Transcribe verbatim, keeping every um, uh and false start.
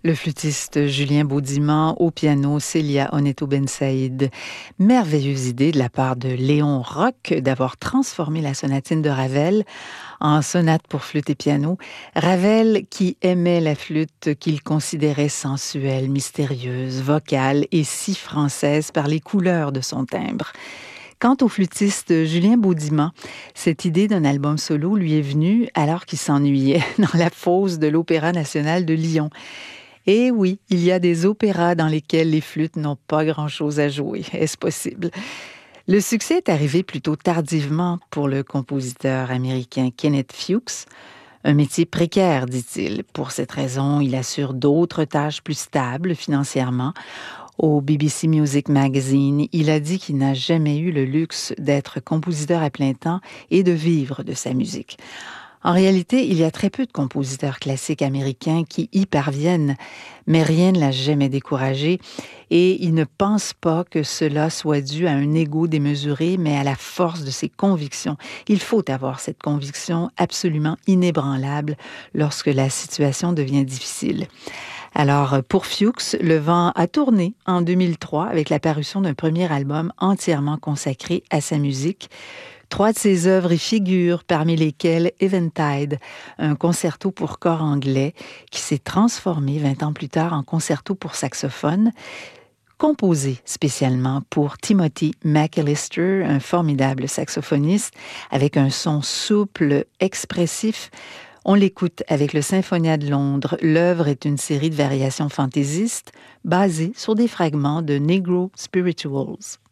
Le flûtiste Julien Baudiman, au piano Célia Oneto Bensaïd. Merveilleuse idée de la part de Léon Roch d'avoir transformé la sonatine de Ravel en sonate pour flûte et piano. Ravel qui aimait la flûte qu'il considérait sensuelle, mystérieuse, vocale et si française par les couleurs de son timbre. Quant au flûtiste Julien Baudiman, cette idée d'un album solo lui est venue alors qu'il s'ennuyait dans la fosse de l'Opéra national de Lyon. Et oui, il y a des opéras dans lesquels les flûtes n'ont pas grand-chose à jouer. Est-ce possible? Le succès est arrivé plutôt tardivement pour le compositeur américain Kenneth Fuchs. Un métier précaire, dit-il. Pour cette raison, il assure d'autres tâches plus stables financièrement. Au B B C Music Magazine, il a dit qu'il n'a jamais eu le luxe d'être compositeur à plein temps et de vivre de sa musique. En réalité, il y a très peu de compositeurs classiques américains qui y parviennent, mais rien ne l'a jamais découragé et il ne pense pas que cela soit dû à un ego démesuré, mais à la force de ses convictions. Il faut avoir cette conviction absolument inébranlable lorsque la situation devient difficile. Alors, pour Fuchs, le vent a tourné en deux mille trois avec la parution d'un premier album entièrement consacré à sa musique. Trois de ses œuvres y figurent, parmi lesquelles Eventide, un concerto pour corps anglais qui s'est transformé vingt ans plus tard en concerto pour saxophone, composé spécialement pour Timothy McAllister, un formidable saxophoniste avec un son souple, expressif. On l'écoute avec le Symphonia de Londres. L'œuvre est une série de variations fantaisistes basées sur des fragments de Negro Spirituals.